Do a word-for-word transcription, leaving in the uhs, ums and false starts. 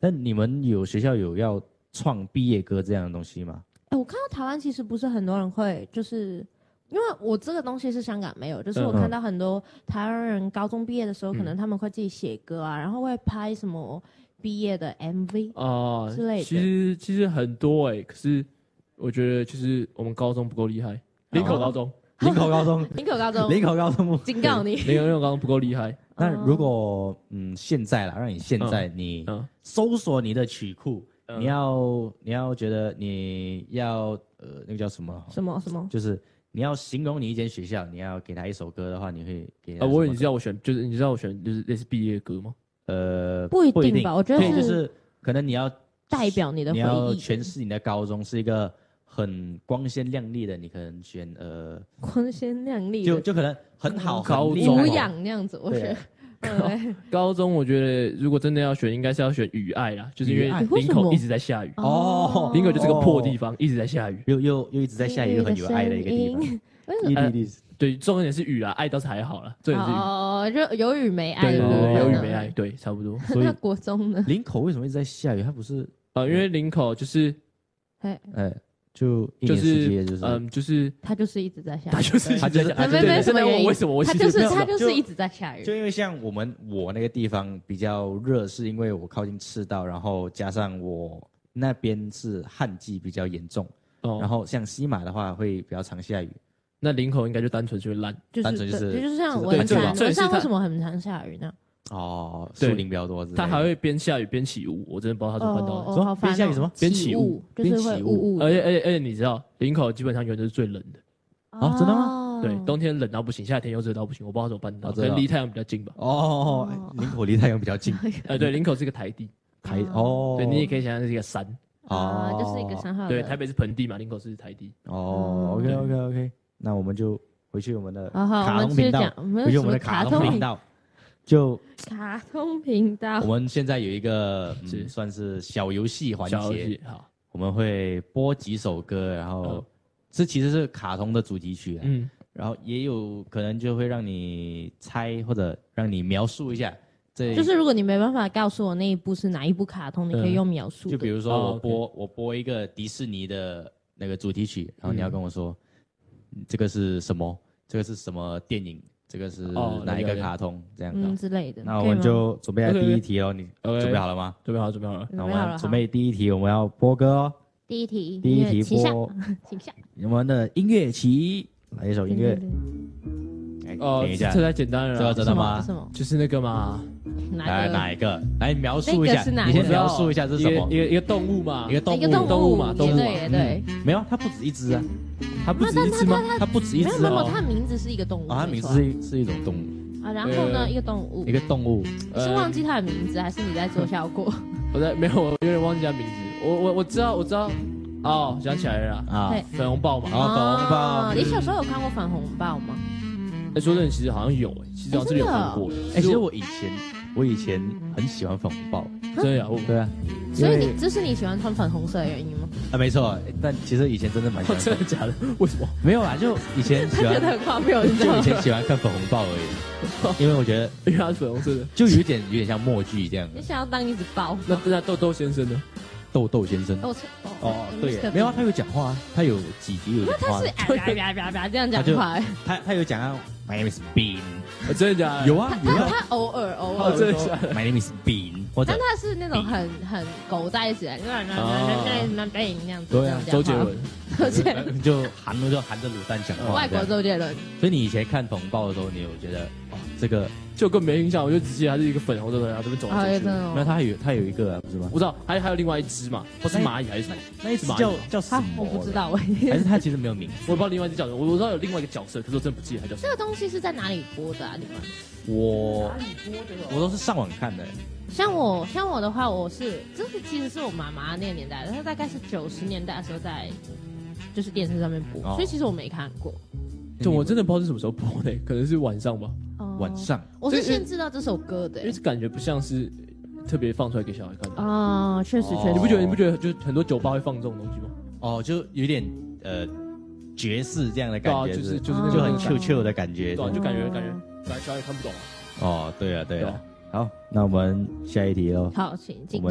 但你们有学校有要创毕业歌这样的东西吗？ 哎，我看到台湾其实不是很多人会，就是因为我这个东西是香港没有，就是我看到很多台湾人高中毕业的时候，嗯、可能他们会自己写歌啊，然后会拍什么毕业的 M V 啊、呃、之类的。 其实其实很多哎、欸，可是我觉得就是我们高中不够厉害，林口高中。哦林口高中， 林口高中， 林口高中， 警告你， 林口高中不够厉害。 那如果嗯现在啦，让你现在你搜索你的曲库，嗯、你要你要觉得你要呃那个叫什么什么什么， 就是你要形容你一间学校，你要给他一首歌的话，你会给他？ 啊，我你知道我选就是你知道我选就是类似毕业歌吗？ 呃， 不一定吧，我觉得是就是可能你要代表你的回忆， 你要诠释你的高中是一个。很光鲜亮丽的，你可能选呃， 光鲜亮丽就就可能很好， 高中无氧那样子，我觉得。 高中我觉得如果真的要选，应该是要选雨爱啦，就是因为林口一直在下雨哦，林口就是个破地方，一直在下雨， 又又又一直在下雨，又很有爱的一个地方。 呃、对，重点是雨啊，爱倒是还好啦，重点是雨哦，就有雨没爱， 对对对，有雨没爱，对，差不多。 所以那国中呢？ 林口为什么一直在下雨？它不是呃，因为林口就是， 哎哎。就就是就是嗯，就是它就是一直在下雨， 它就是它就是没没什么原因， 为什么我它就是它就是一直在下雨。 就因为像我们我那个地方比较热，是因为我靠近赤道，然后加上我那边是旱季比较严重，哦、然后像西马的话会比较常下雨。 那林口应该就单纯就是烂， 就是单纯就是就是像文山，文山为什么很常下雨呢？ 哦，树林比较多， 它还会边下雨边起雾，我真的不知道它怎么办到的。 什么边下雨什么？ 边起雾， 就是会雾雾。 而且而且而且你知道，林口基本上永远都是最冷的。 哦，真的吗？ 对，冬天冷到不行，夏天又热到不行，我不知道怎么办到，可能离太阳比较近吧。 哦，林口离太阳比较近。 呃，对，林口是一个台地， 台哦， 对你也可以想象是一个山啊，就是一个山号。 对，台北是盆地嘛，林口是台地。 哦 ，OK OK OK， 那我们就回去我们的卡通频道，回去我们的卡通频道。就卡通频道， 我们现在有一个、嗯、算是小游戏环节， 好， 我们会播几首歌，然后、嗯、这其实是卡通的主题曲、啊，嗯，然后也有可能就会让你猜或者让你描述一下，这就是如果你没办法告诉我那一部是哪一部卡通，你可以用描述的、 嗯，就比如说我播、哦 okay、我播一个迪士尼的那个主题曲，然后你要跟我说、嗯、这个是什么，这个是什么电影。这个是哪一个卡通、哦、这样的、 嗯、之类的？ 那我们就准备来第一题哦， okay, 你 okay, 准备好了吗？ 准备好，准备好了。 那我们准备第一题，我们要播歌哦。 第一题， 第一题播， 请下。 我们的音乐起，来一首音乐。 哦，这太简单了， 这个知道吗？ 什么？ 就是那个嘛。 来哪一个？来描述一下，你先描述一下这是什么？ 一个一个动物嘛， 一个动物， 动物嘛，动物对也对。 没有，它不止一只啊。它不止一只吗？它不止一只哦。 没有没有，它名字是一个动物。 啊，它名字是是一种动物。 啊，然后呢，一个动物。 一个动物。 是忘记它的名字，还是你在做效果？ 我在没有，我有点忘记它名字。我我我知道，我知道。哦，想起来了啊，粉红豹嘛。 啊，粉红豹。 你小时候有看过粉红豹吗？ 哎，说真的，其实好像有哎，其实好像是有看过。 哎，其实我以前我以前很喜欢粉红豹。 真的呀？ 对啊。 所以你这是你喜欢穿粉红色的原因吗？ 啊，没错，但其实以前真的蛮喜欢。 真的假的？为什么？ 没有啦，就以前喜欢。 他觉得很荒谬， 就以前喜欢看粉红豹而已，因为我觉得， 因为它是粉红色的， 就有一点有点像默剧这样。 你想要当一只豹？ 那那豆豆先生呢？ 豆豆先生。 哦哦，对，没有啊，他有讲话，他有几集有讲话。 他是啊呀呀呀这样讲话。 他他有讲啊 ，My name is Bean。 真的假的？ 有啊，有啊。 他偶尔偶尔。 真的假的 ？My name is Bean。 但他是那种很很狗带起来，那那那那那样子。 对啊， 周杰伦。 周杰伦就含着就含着卤蛋讲话。 外国周杰伦。 所以你以前看粉红豹的时候，你有觉得哇，这个就更没印象，我就只记得他是一个粉红色的人，然后这边走来走去。 没有，他还有他有一个不是吗？ 我知道，还还有另外一只嘛，不是蚂蚁还是什么？ 那一只叫叫什么？ 我不知道哎。 还是他其实没有名字， 我不知道另外一只叫什么。我我知道有另外一个角色，可是我真的不记得他叫什么。 这个东西是在哪里播的啊？你们？ 我我都是上网看的。 像我像我的话，我是这是其实是我妈妈那个年代的，她大概是九十年代的时候在就是电视上面播，哦、所以其实我没看过。 就我真的不知道是什么时候播的，可能是晚上吧。 哦、 晚上， 我是先知道这首歌的， 因为感觉不像是特别放出来给小孩看的。 啊，确实确实。 你不觉得你不觉得就很多酒吧会放这种东西吗？ 哦，就有点呃爵士这样的感觉， 就是就是就很 Q Q 的感觉， 对，就感觉感觉小孩看不懂啊。 哦，对啊对啊。好，那我们下一题喽。 好，请进。